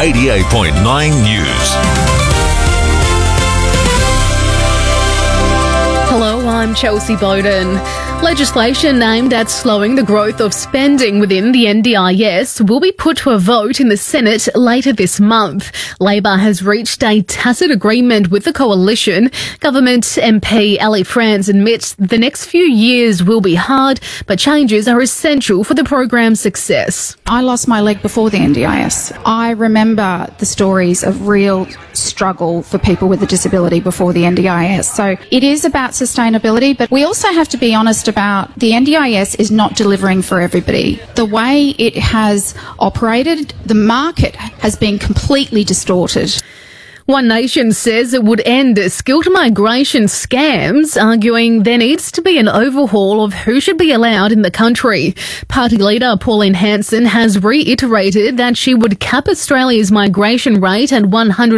88.9 News. Hello, I'm Chelsea Bowden. Legislation aimed at slowing the growth of spending within the NDIS will be put to a vote in the Senate later this month. Labor has reached a tacit agreement with the coalition. Government MP Ali Franz admits the next few years will be hard, but changes are essential for the program's success. I lost my leg before the NDIS. I remember the stories of real struggle for people with a disability before the NDIS. So it is about sustainability, but we also have to be honest about the NDIS is not delivering for everybody. The way it has operated, the market has been completely distorted. One Nation says it would end skilled migration scams, arguing there needs to be an overhaul of who should be allowed in the country. Party leader Pauline Hanson has reiterated that she would cap Australia's migration rate at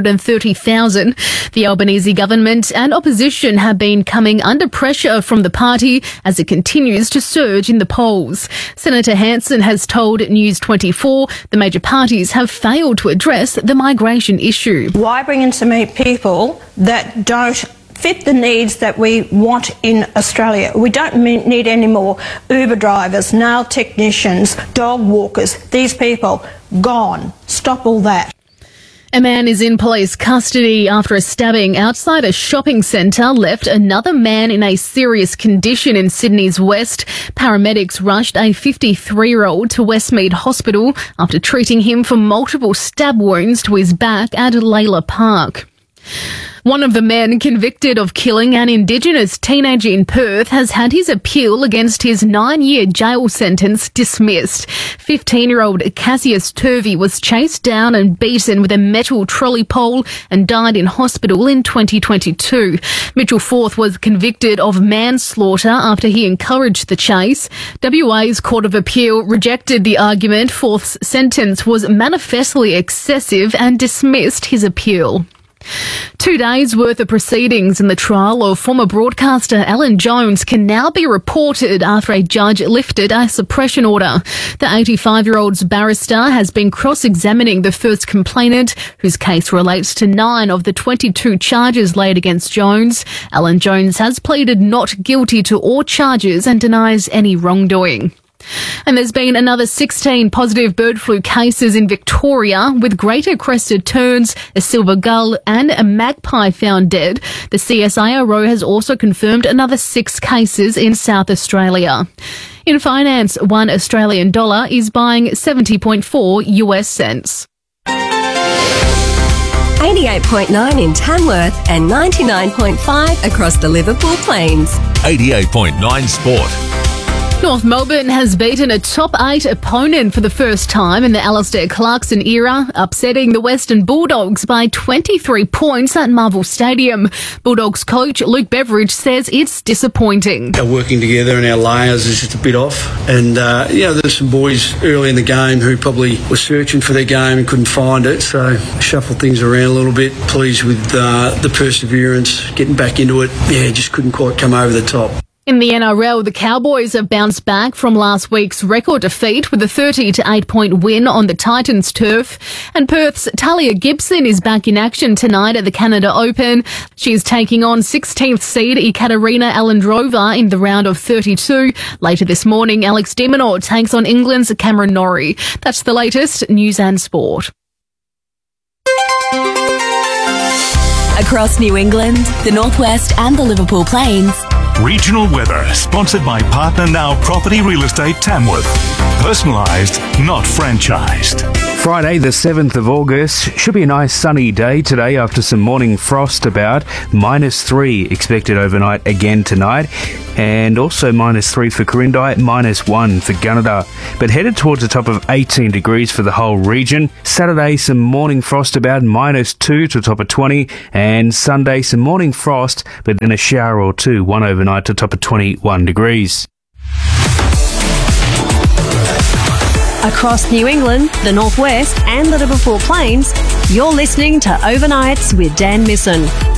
130,000. The Albanese government and opposition have been coming under pressure from the party as it continues to surge in the polls. Senator Hanson has told News 24 the major parties have failed to address the migration issue. Why bring in so many people that don't fit the needs that we want in Australia? We don't need any more Uber drivers, nail technicians, dog walkers. These people, gone. Stop all that. A man is in police custody after a stabbing outside a shopping centre left another man in a serious condition in Sydney's West. Paramedics rushed a 53-year-old to Westmead Hospital after treating him for multiple stab wounds to his back at Layla Park. One of the men convicted of killing an Indigenous teenager in Perth has had his appeal against his 9-year jail sentence dismissed. 15-year-old Cassius Turvey was chased down and beaten with a metal trolley pole and died in hospital in 2022. Mitchell Forth was convicted of manslaughter after he encouraged the chase. WA's Court of Appeal rejected the argument. Forth's sentence was manifestly excessive and dismissed his appeal. 2 days' worth of proceedings in the trial of former broadcaster Alan Jones can now be reported after a judge lifted a suppression order. The 85-year-old's barrister has been cross-examining the first complainant, whose case relates to 9 of the 22 charges laid against Jones. Alan Jones has pleaded not guilty to all charges and denies any wrongdoing. And there's been another 16 positive bird flu cases in Victoria, with greater crested terns, a silver gull and a magpie found dead. The CSIRO has also confirmed another 6 cases in South Australia. In finance, $1 Australian is buying 70.4 US cents. 88.9 in Tamworth and 99.5 across the Liverpool Plains. 88.9 Sport. North Melbourne has beaten a top 8 opponent for the first time in the Alistair Clarkson era, upsetting the Western Bulldogs by 23 points at Marvel Stadium. Bulldogs coach Luke Beveridge says it's disappointing. Our working together and our layers is just a bit off. And, there's some boys early in the game who probably were searching for their game and couldn't find it. So shuffled things around a little bit. Pleased with the perseverance, getting back into it. Yeah, just couldn't quite come over the top. In the NRL, the Cowboys have bounced back from last week's record defeat with a 30-8 point win on the Titans' turf. And Perth's Talia Gibson is back in action tonight at the Canada Open. She's taking on 16th seed Ekaterina Alendrova in the round of 32. Later this morning, Alex de Minaur takes on England's Cameron Norrie. That's the latest news and sport. Across New England, the Northwest and the Liverpool Plains. Regional weather sponsored by Partner Now Property Real Estate Tamworth. Personalised, not franchised. Friday the 7th of August should be a nice sunny day today after some morning frost about. -3 expected overnight again tonight. And also -3 for Quirindi, -1 for Gunnedah. But headed towards the top of 18 degrees for the whole region. Saturday some morning frost about, -2 to a top of 20. And Sunday some morning frost, but then a shower or two, one overnight to a top of 21 degrees. Across New England, the Northwest and the Liverpool Plains, you're listening to Overnights with Dan Misson.